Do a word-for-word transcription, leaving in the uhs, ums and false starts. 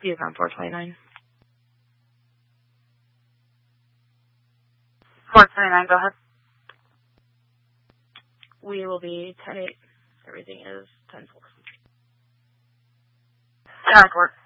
He's on four twenty-nine. four twenty-nine, go ahead. We will be ten eight. Everything is ten four. Backwards.